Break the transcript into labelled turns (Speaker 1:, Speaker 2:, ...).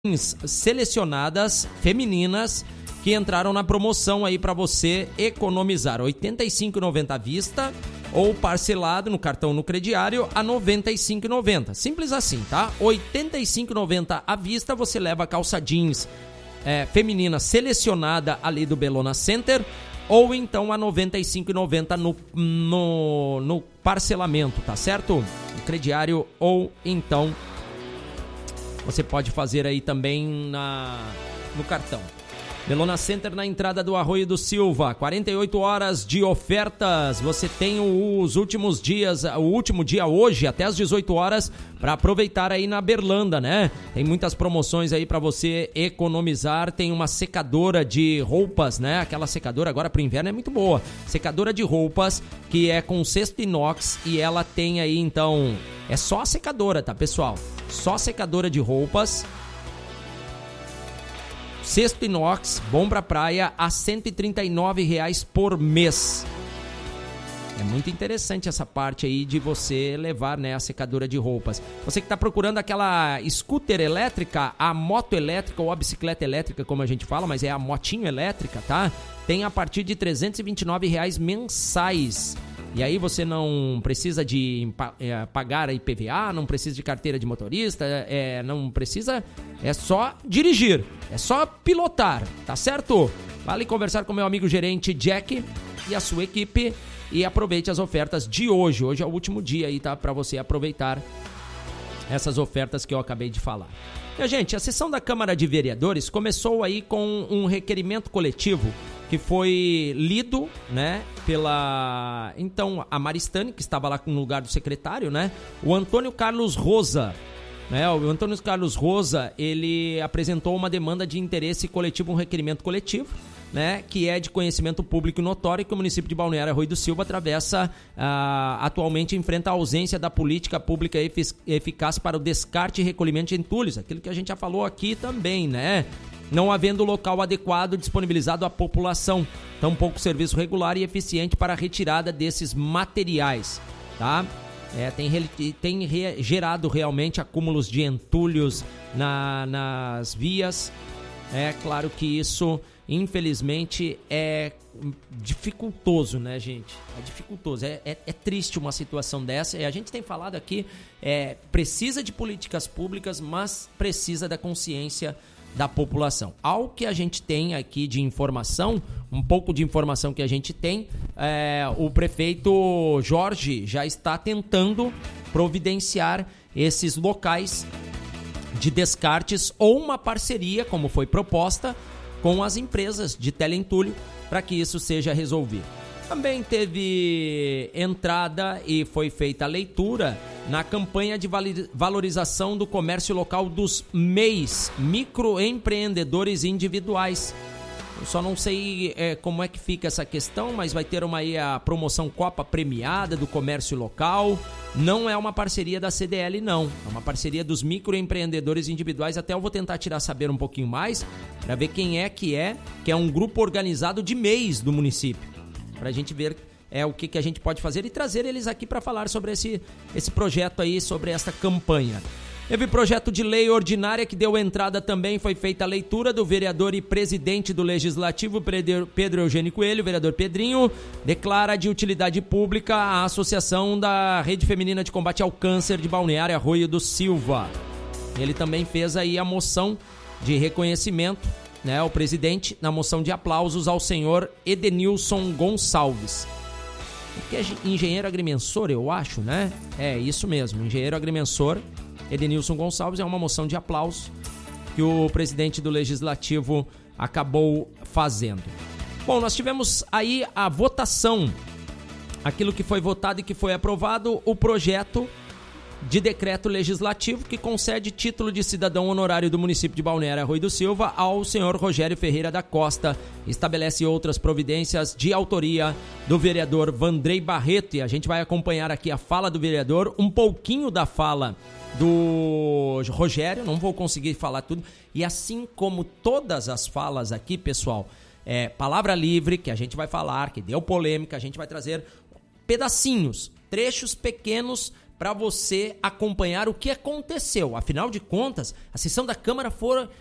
Speaker 1: selecionadas femininas que entraram na promoção aí para você economizar. R$ 85,90 à vista ou parcelado no cartão no crediário a R$ 95,90. Simples assim, tá? R$ 85,90 à vista, você leva a calça jeans feminina selecionada ali do Bellona Center, ou então a R$ 95,90 no parcelamento, tá certo? No crediário, ou então você pode fazer aí também no cartão. Bellona Center na entrada do Arroio do Silva, 48 horas de ofertas. Você tem os últimos dias, o último dia hoje até as 18 horas para aproveitar aí na Berlanda, né? Tem muitas promoções aí para você economizar. Tem uma secadora de roupas, né? Aquela secadora agora pro inverno é muito boa. Secadora de roupas que é com cesto inox e ela tem aí então, é só a secadora, tá, pessoal? Só secadora de roupas. Cesto inox, bom pra praia, a R$ 139,00 por mês. É muito interessante essa parte aí de você levar, né, a secadora de roupas. Você que tá procurando aquela scooter elétrica, a moto elétrica ou a bicicleta elétrica, como a gente fala, mas é a motinho elétrica, tá? Tem a partir de R$ 329,00 mensais. E aí você não precisa de pagar a IPVA, não precisa de carteira de motorista, não precisa, é só dirigir, é só pilotar, tá certo? Vale conversar com meu amigo gerente Jack e a sua equipe e aproveite as ofertas de hoje. Hoje é o último dia aí, tá? Para você aproveitar essas ofertas que eu acabei de falar. E, gente, a sessão da Câmara de Vereadores começou aí com um requerimento coletivo que foi lido, né, pela, então, a Maristane, que estava lá no lugar do secretário, né, o Antônio Carlos Rosa, né, o Antônio Carlos Rosa, ele apresentou uma demanda de interesse coletivo, um requerimento coletivo, né, que é de conhecimento público e notório que o município de Balneário Arroio do Silva atualmente enfrenta a ausência da política pública eficaz para o descarte e recolhimento de entulhos, aquilo que a gente já falou aqui também, né, não havendo local adequado disponibilizado à população, tampouco serviço regular e eficiente para a retirada desses materiais, tá? Tem gerado realmente acúmulos de entulhos nas vias. É claro que isso, infelizmente, é dificultoso, né, gente? É dificultoso, é triste uma situação dessa. A gente tem falado aqui, precisa de políticas públicas, mas precisa da consciência da população. Ao que a gente tem aqui de informação, um pouco de informação que a gente tem, o prefeito Jorge já está tentando providenciar esses locais de descartes ou uma parceria, como foi proposta, com as empresas de teleentulho para que isso seja resolvido. Também teve entrada e foi feita a leitura na campanha de valorização do comércio local dos MEIs, microempreendedores individuais. Eu só não sei como é que fica essa questão, mas vai ter a promoção Copa Premiada do comércio local. Não é uma parceria da CDL, não. É uma parceria dos microempreendedores individuais. Até eu vou tentar saber um pouquinho mais para ver quem que é um grupo organizado de MEIs do município. Para a gente ver o que a gente pode fazer e trazer eles aqui para falar sobre esse projeto aí, sobre essa campanha. Teve projeto de lei ordinária que deu entrada também, foi feita a leitura do vereador e presidente do Legislativo, Pedro Eugênio Coelho, vereador Pedrinho, declara de utilidade pública a Associação da Rede Feminina de Combate ao Câncer de Balneário Arroio do Silva. Ele também fez aí a moção de reconhecimento, né, o presidente, na moção de aplausos ao senhor Edenilson Gonçalves, que é engenheiro agrimensor, eu acho, né? É isso mesmo, engenheiro agrimensor Edenilson Gonçalves. É uma moção de aplausos que o presidente do Legislativo acabou fazendo. Bom, nós tivemos aí a votação, aquilo que foi votado e que foi aprovado, o projeto de decreto legislativo que concede título de cidadão honorário do município de Balneário Arroio do Silva ao senhor Rogério Ferreira da Costa. Estabelece outras providências de autoria do vereador Vandrei Barreto. E a gente vai acompanhar aqui a fala do vereador, um pouquinho da fala do Rogério, não vou conseguir falar tudo. E assim como todas as falas aqui, pessoal, palavra livre, que a gente vai falar, que deu polêmica, a gente vai trazer pedacinhos, trechos pequenos para você acompanhar o que aconteceu. Afinal de contas, a sessão da Câmara